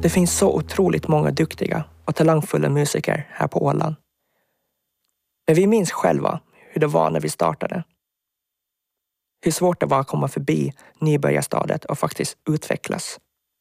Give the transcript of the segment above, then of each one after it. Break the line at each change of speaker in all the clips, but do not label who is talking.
Det finns så otroligt många duktiga och talangfulla musiker här på Åland. Men vi minns själva hur det var när vi startade. Hur svårt det var att komma förbi nybörjarstadiet och faktiskt utvecklas.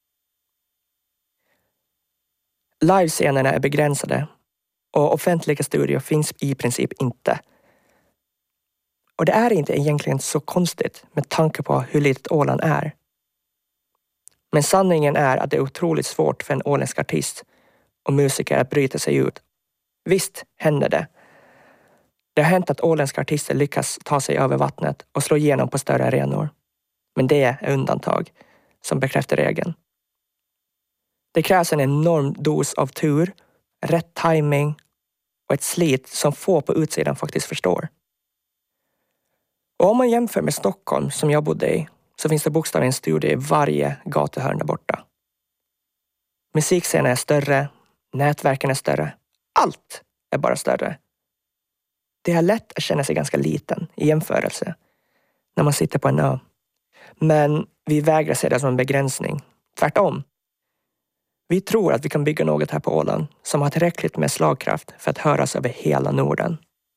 Livescenerna är begränsade och offentliga studior finns i princip inte. Och det är inte egentligen så konstigt med tanke på hur litet Åland är. Men sanningen är att det är otroligt svårt för en åländsk artist och musiker att bryta sig ut. Visst händer det. Det har hänt att åländska artister lyckas ta sig över vattnet och slå igenom på större arenor. Men det är undantag som bekräftar regeln. Det krävs en enorm dos av tur, rätt timing och ett slit som få på utsidan faktiskt förstår. Och om man jämför med Stockholm som jag bodde i så finns det bokstavligen studier i varje gatuhörn där borta. Musikscenen är större, nätverken är större, allt är bara större. Det är lätt att känna sig ganska liten i jämförelse när man sitter på en ö. Men vi vägrar se det som en begränsning. Tvärtom. Vi tror att vi kan bygga något här på Åland som har tillräckligt med slagkraft för att höras över hela Norden.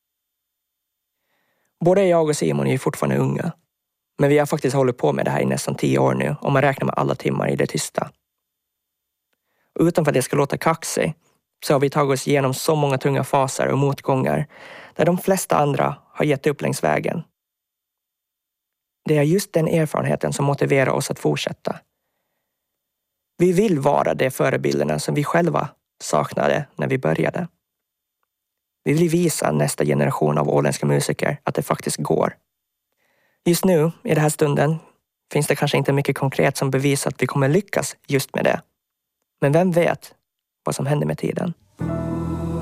Både jag och Simon är ju fortfarande unga. Men vi har faktiskt hållit på med det här i nästan 10 år nu om man räknar med alla timmar i det tysta. Utan för att det ska låta kaxig så har vi tagit oss igenom så många tunga faser och motgångar där de flesta andra har gett upp längs vägen. Det är just den erfarenheten som motiverar oss att fortsätta. Vi vill vara de förebilderna som vi själva saknade när vi började. Vi vill visa nästa generation av åländska musiker att det faktiskt går. Just nu, i den här stunden, finns det kanske inte mycket konkret som bevisar att vi kommer lyckas just med det. Men vem vet vad som händer med tiden?